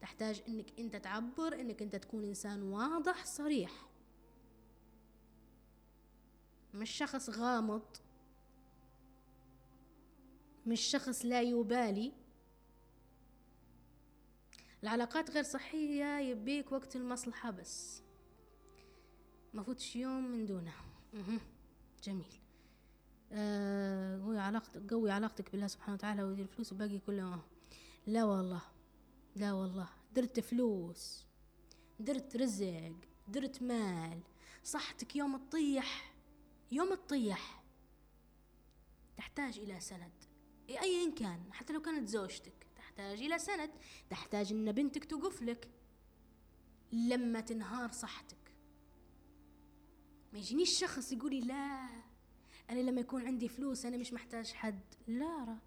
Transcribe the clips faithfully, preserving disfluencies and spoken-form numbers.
تحتاج انك انت تعبر، انك انت تكون انسان واضح صريح، مش شخص غامض، مش شخص لا يبالي. العلاقات غير صحية يبيك وقت المصلحة بس، ما فوتش يوم من دونه. مه. جميل. آه قوي علاقتك قوي علاقتك بالله سبحانه وتعالى ودير فلوس وباقي كله. لا والله، لا والله، درت فلوس، درت رزق، درت مال، صحتك يوم تطيح، يوم تطيح تحتاج إلى سند أيا كان، حتى لو كانت زوجتك تحتاج إلى سند، تحتاج إن بنتك توقف لك لما تنهار صحتك. ما يجينيش شخص يقولي لا أنا لما يكون عندي فلوس أنا مش محتاج حد. لا را.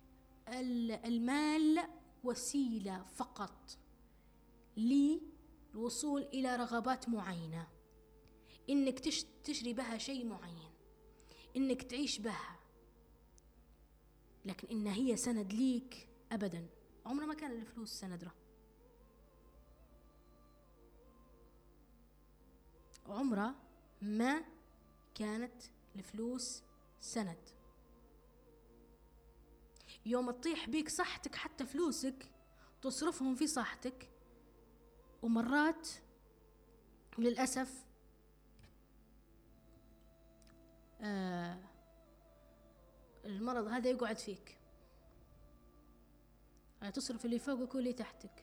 المال وسيلة فقط للوصول إلى رغبات معينة، إنك تشتري بها شيء معين، إنك تعيش بها، لكن إن هي سند ليك أبدا. عمره ما كان الفلوس سند را، عمره ما كانت الفلوس سند. يوم تطيح بيك صحتك حتى فلوسك تصرفهم في صحتك، ومرات للأسف آه المرض هذا يقعد فيك، تصرف اللي فوقك واللي تحتك،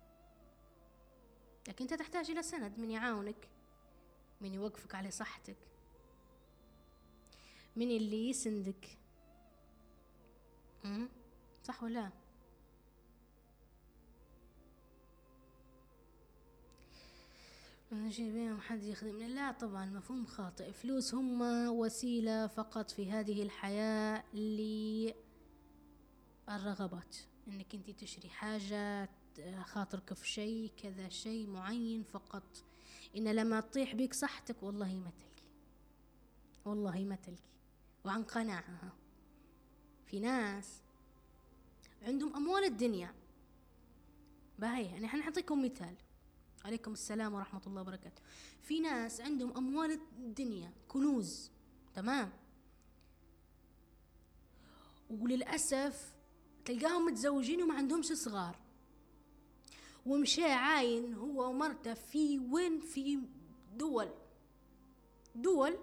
لكن انت تحتاج الى سند من يعاونك، من يوقفك على صحتك، من اللي يسندك. امم صح ولا؟ نجي بيهم حد يخدمنا؟ لا طبعا، مفهوم خاطئ. فلوس هم وسيلة فقط في هذه الحياة للرغبات، انك انت تشتري حاجة، خاطرك في شيء كذا، شيء معين فقط. إن لما تطيح بيك صحتك والله ما تلقي، والله ما تلقي. وعن قناعة، في ناس عندهم أموال الدنيا باهي، يعني حنعطيكم مثال. عليكم السلام ورحمة الله وبركاته. في ناس عندهم أموال الدنيا كنوز، تمام، وللأسف تلقاهم متزوجين وما عندهمش صغار، ومشى عاين هو ومرته في وين، في دول دول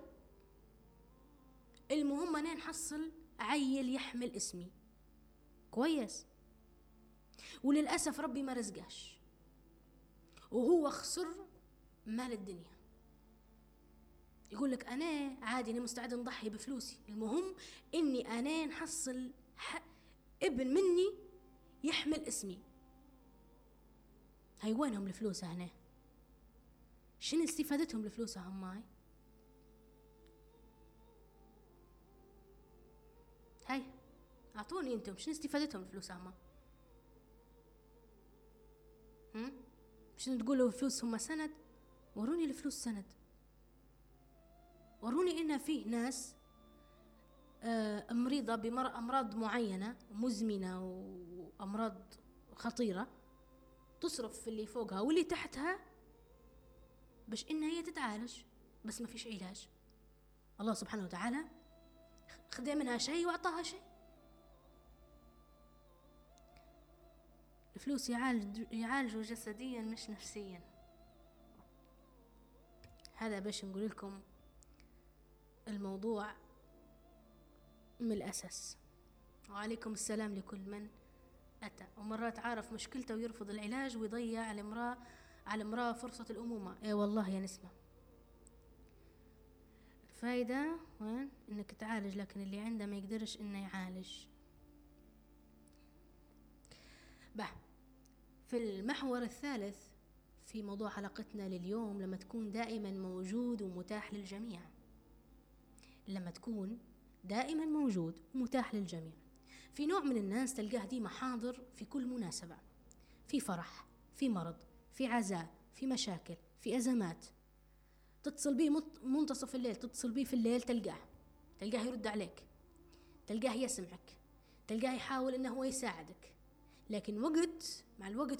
المهم أنا نحصل عيل يحمل اسمي كويس، وللأسف ربي ما رزقاش وهو خسر مال الدنيا. يقول لك أنا عادي، أنا مستعد نضحي بفلوسي، المهم إني أنا نحصل ابن مني يحمل اسمي. هاي وينهم الفلوس هنا؟ شنو استفادتهم الفلوس هم هاي؟ هاي أعطوني أنتم شنو استفادتهم الفلوس هم؟ هم؟ شنو تقولوا الفلوس هم سند؟ وروني الفلوس سند، وروني إن فيه ناس آه مريضة بأمراض معينة مزمنة وأمراض خطيرة، تصرف في اللي فوقها واللي تحتها باش إنها هي تتعالج، بس ما فيش علاج. الله سبحانه وتعالى خذ منها شيء وأعطاها شيء. الفلوس يعالج يعالجوا جسديا مش نفسيا. هذا باش نقول لكم الموضوع من الأساس. وعليكم السلام لكل من أتى. ومرات عارف مشكلته ويرفض العلاج ويضيع على امرأة على امرأة فرصة الأمومة. اي والله يا نسمة، الفايدة وين؟ انك تعالج، لكن اللي عنده ما يقدرش انه يعالج. به في المحور الثالث في موضوع حلقتنا لليوم، لما تكون دائما موجود ومتاح للجميع. لما تكون دائما موجود ومتاح للجميع. في نوع من الناس تلقاه ديما حاضر في كل مناسبة، في فرح، في مرض، في عزاء، في مشاكل، في أزمات. تتصل به منتصف الليل، تتصل به في الليل تلقاه تلقاه يرد عليك، تلقاه يسمعك، تلقاه يحاول انه هو يساعدك. لكن وقت مع الوقت